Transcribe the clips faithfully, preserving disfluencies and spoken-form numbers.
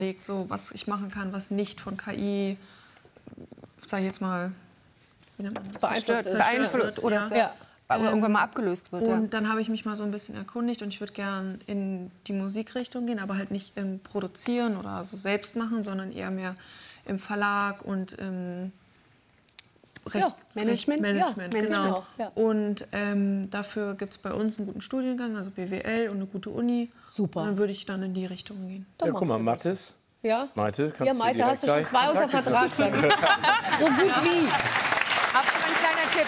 überlegt, so, was ich machen kann, was nicht von K I, sag ich jetzt mal, wie nennt man das? Beeinflusst ist. Beeinflusst oder ja. Ja. Aber irgendwann mal abgelöst wird. Und Ja. dann habe ich mich mal so ein bisschen erkundigt und ich würde gern in die Musikrichtung gehen, aber halt nicht im Produzieren oder so selbst machen, sondern eher mehr im Verlag und im Recht, Ja, Management, Management, ja, genau. Management auch, ja. Und ähm, dafür gibt es bei uns einen guten Studiengang, also B W L und eine gute Uni. Super. Und dann würde ich dann in die Richtung gehen. Dann Ja, guck mal, machst du das. Mathis. Ja, Maite, kannst ja, du Maite, direkt hast du schon gleich zwei unter Kontakte Vertrag, sag ich. So gut wie. Hab schon ein kleiner Tipp.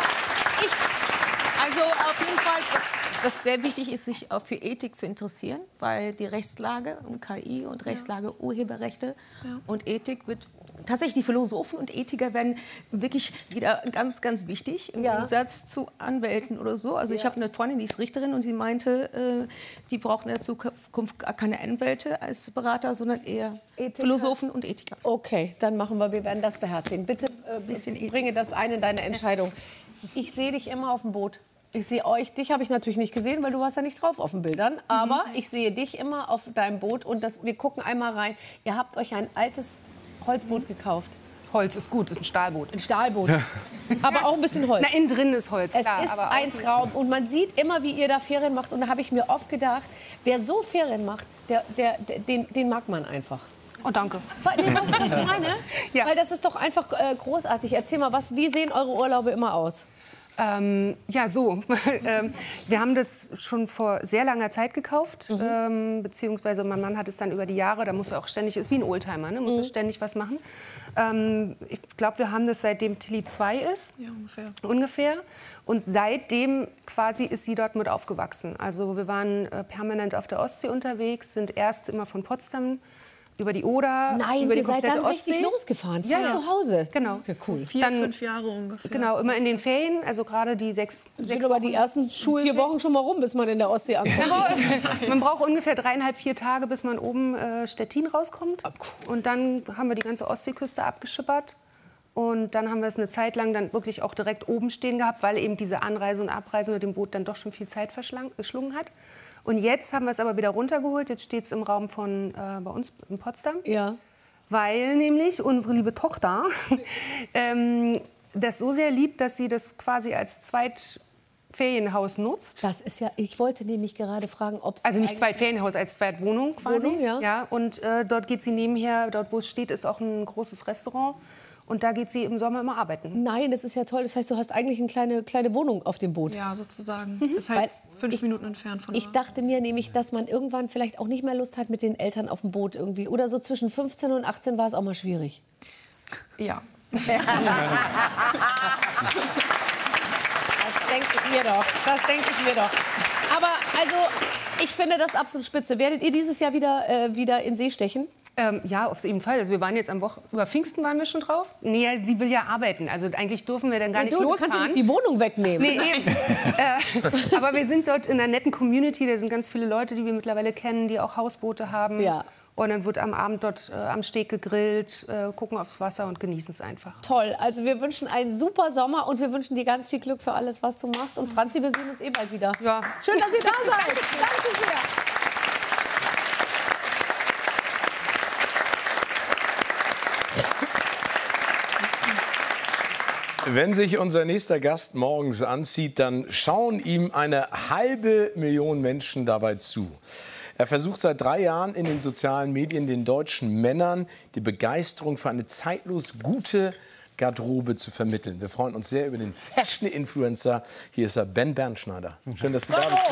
Also auf jeden Fall, was, was sehr wichtig ist, sich auch für Ethik zu interessieren, weil die Rechtslage um K I und Rechtslage Urheberrechte Ja. und Ethik wird tatsächlich, die Philosophen und Ethiker werden wirklich wieder ganz, ganz wichtig im Ja. Gegensatz zu Anwälten oder so. Also ich habe eine Freundin, die ist Richterin und sie meinte, äh, die brauchen in der Zukunft gar keine Anwälte als Berater, sondern eher Ethiker. Philosophen und Ethiker. Okay, dann machen wir, wir werden das beherzigen. Bitte äh, Bisschen Ethik. bringe das ein in deine Entscheidung. Ich sehe dich immer auf dem Boot. Ich sehe euch, dich habe ich natürlich nicht gesehen, weil du warst ja nicht drauf auf den Bildern. Aber ich sehe dich immer auf deinem Boot und das, wir gucken einmal rein. Ihr habt euch ein altes Holzboot gekauft. Holz ist gut, ist ein Stahlboot. Ein Stahlboot. Aber auch ein bisschen Holz. Na, innen drin ist Holz, Es klar. ist aber ein außen- Traum und man sieht immer, wie ihr da Ferien macht. Und da habe ich mir oft gedacht, wer so Ferien macht, der, der, der, den, den mag man einfach. Oh, danke. Weil, nee, weißt du, was ich meine? Ja. Weil das ist doch einfach äh, großartig. Erzähl mal, was, wie sehen eure Urlaube immer aus? Ähm, ja, so. ähm, wir haben das schon vor sehr langer Zeit gekauft. Mhm. Ähm, beziehungsweise mein Mann hat es dann über die Jahre, da muss er auch ständig, ist wie ein Oldtimer, ne? Muss Mhm. er ständig was machen. Ähm, ich glaube, wir haben das seitdem Tilly zwei ist. Ja, ungefähr. Ungefähr. Und seitdem quasi ist sie dort mit aufgewachsen. Also wir waren äh, permanent auf der Ostsee unterwegs, sind erst immer von Potsdam über die Oder, Nein, über die ihr seid komplette dann Ostsee. richtig losgefahren, von Ja, ja. zu Hause. Genau. Ist ja cool. Vier, Dann- fünf Jahre ungefähr. Genau, immer in den Ferien, also gerade die sechs, Sind sechs aber die Wochen ersten vier Wochen schon mal rum, bis man in der Ostsee ankommt. Man braucht ungefähr dreieinhalb, vier Tage, bis man oben äh, Stettin rauskommt. Ah, Und dann haben wir die ganze Ostseeküste abgeschippert. Und dann haben wir es eine Zeit lang dann wirklich auch direkt oben stehen gehabt, weil eben diese Anreise und Abreise mit dem Boot dann doch schon viel Zeit verschlang- verschlungen hat. Und jetzt haben wir es aber wieder runtergeholt. Jetzt steht es im Raum von äh, bei uns in Potsdam. Ja. Weil nämlich unsere liebe Tochter ähm, das so sehr liebt, dass sie das quasi als Zweitferienhaus nutzt. Das ist ja, ich wollte nämlich gerade fragen, ob es Also nicht Zweitferienhaus, als Zweitwohnung quasi. Wohnung, ja. Ja, und äh, dort geht sie nebenher, dort wo es steht, ist auch ein großes Restaurant. Und da geht sie im Sommer immer arbeiten. Nein, das ist ja toll. Das heißt, du hast eigentlich eine kleine, kleine Wohnung auf dem Boot. Ja, sozusagen. Mhm. Ist halt Weil fünf ich- Minuten entfernt von Ich da. dachte mir nämlich, dass man irgendwann vielleicht auch nicht mehr Lust hat mit den Eltern auf dem Boot irgendwie. Oder so zwischen fünfzehn und achtzehn war es auch mal schwierig. Ja. Das denke ich mir doch. Das denke ich mir doch. Aber also, ich finde das absolut spitze. Werdet ihr dieses Jahr wieder, äh, wieder in See stechen? Ähm, ja, auf jeden Fall. Also wir waren jetzt am Wochen über Pfingsten waren wir schon drauf. Nee, sie will ja arbeiten. Also eigentlich dürfen wir dann gar nicht du, du losfahren. kannst ja nicht die Wohnung wegnehmen. Nee, eben. äh, aber wir sind dort in einer netten Community. Da sind ganz viele Leute, die wir mittlerweile kennen, die auch Hausboote haben. Ja. Und dann wird am Abend dort äh, am Steg gegrillt, äh, gucken aufs Wasser und genießen es einfach. Toll. Also wir wünschen einen super Sommer und wir wünschen dir ganz viel Glück für alles, was du machst. Und Franzi, wir sehen uns eh bald wieder. Ja. Schön, dass ihr da seid. Danke sehr. Wenn sich unser nächster Gast morgens anzieht, dann schauen ihm eine halbe Million Menschen dabei zu. Er versucht seit drei Jahren in den sozialen Medien den deutschen Männern die Begeisterung für eine zeitlos gute Garderobe zu vermitteln. Wir freuen uns sehr über den Fashion-Influencer. Hier ist er, Ben Bernschneider. Schön, dass du da bist,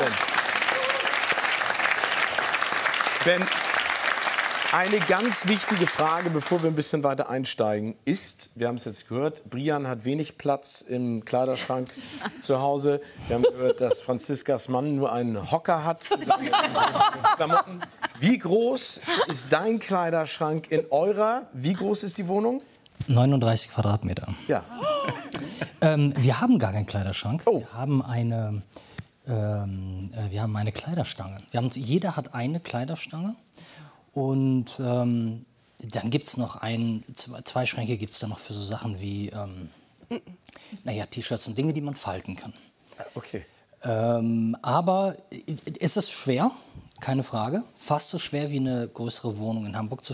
Ben. Ben, eine ganz wichtige Frage, bevor wir ein bisschen weiter einsteigen, ist, wir haben es jetzt gehört, Brian hat wenig Platz im Kleiderschrank zu Hause. Wir haben gehört, dass Franziskas Mann nur einen Hocker hat für seine Klamotten. Wie groß ist dein Kleiderschrank in eurer? Wie groß ist die Wohnung? neununddreißig Quadratmeter. Ja. Ähm, wir haben gar keinen Kleiderschrank. Oh. Wir haben eine, ähm, äh, wir haben eine Kleiderstange. Wir haben, jeder hat eine Kleiderstange. Und ähm, dann gibt es noch ein, zwei, zwei Schränke gibt es dann noch für so Sachen wie ähm, naja, T-Shirts und Dinge, die man falten kann. Okay. Ähm, aber es ist schwer, keine Frage. Fast so schwer wie eine größere Wohnung in Hamburg zu